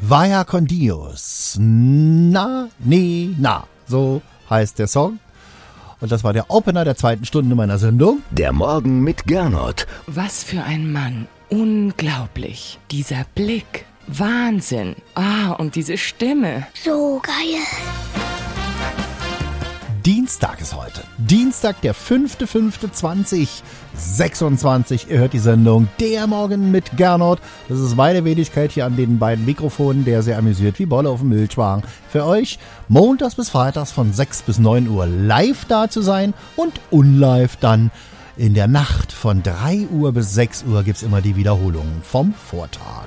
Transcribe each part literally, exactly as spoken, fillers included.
Vaya con Dios. Na, nee, na. So heißt der Song. Und das war der Opener der zweiten Stunde meiner Sendung. Der Morgen mit Gernot. Was für ein Mann. Unglaublich. Dieser Blick. Wahnsinn. Ah, und diese Stimme. So geil. Dienstag ist heute. Dienstag, der fünfter fünfter zweitausendsechsundzwanzig. Ihr hört die Sendung Der Morgen mit Gernot. Das ist meine Wenigkeit hier an den beiden Mikrofonen, der sehr amüsiert wie Bolle auf dem Milchwagen. Für euch montags bis freitags von sechs bis neun Uhr live da zu sein und unlive dann in der Nacht von drei Uhr bis sechs Uhr gibt's immer die Wiederholungen vom Vortag.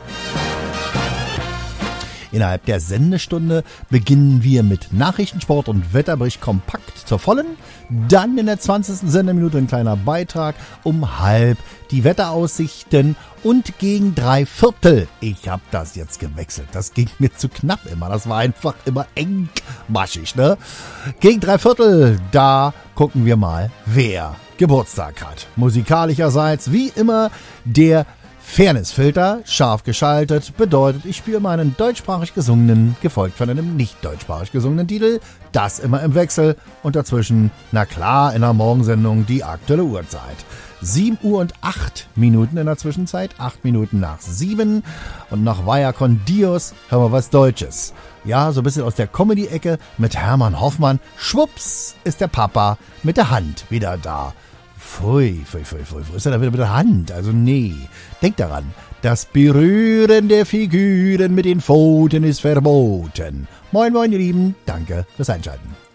Innerhalb der Sendestunde beginnen wir mit Nachrichtensport und Wetterbericht kompakt zur vollen. Dann in der zwanzigsten Sendeminute ein kleiner Beitrag um halb die Wetteraussichten und gegen drei Viertel. Ich habe das jetzt gewechselt. Das ging mir zu knapp immer. Das war einfach immer engmaschig, ne? Gegen drei Viertel, da gucken wir mal, wer Geburtstag hat. Musikalischerseits wie immer der Fairnessfilter, scharf geschaltet, bedeutet, ich spiele meinen deutschsprachig gesungenen, gefolgt von einem nicht deutschsprachig gesungenen Titel, das immer im Wechsel und dazwischen, na klar, in der Morgensendung die aktuelle Uhrzeit. sieben Uhr und acht Minuten in der Zwischenzeit, acht Minuten nach sieben und nach Vaya con Dios hören wir was Deutsches. Ja, so ein bisschen aus der Comedy-Ecke mit Hermann Hoffmann. Schwupps ist der Papa mit der Hand wieder da. Pfui, pfui, pfui, pfui, wo ist er da wieder mit der Hand? Also nee, denkt daran, das Berühren der Figuren mit den Pfoten ist verboten. Moin, moin, ihr Lieben, danke fürs Einschalten.